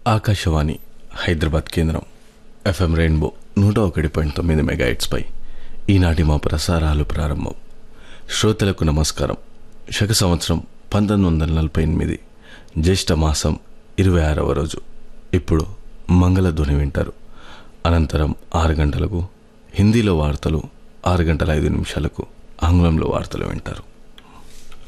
ఆకాశవాణి హైదరాబాద్ కేంద్రం FM rainbow 101.9 మెగాహెర్ట్జ్పై ఈనాటి మా ప్రసారాలు ప్రారంభం. శ్రోతలకు నమస్కారం. శక సంవత్సరం 1948 జ్యేష్ఠ మాసం 26వ రోజు. ఇప్పుడు మంగళధ్వని వింటారు. అనంతరం 6 గంటలకు హిందీలో వార్తలు, 6 గంటల 5 నిమిషాలకు ఆంగ్లంలో వార్తలు వింటారు.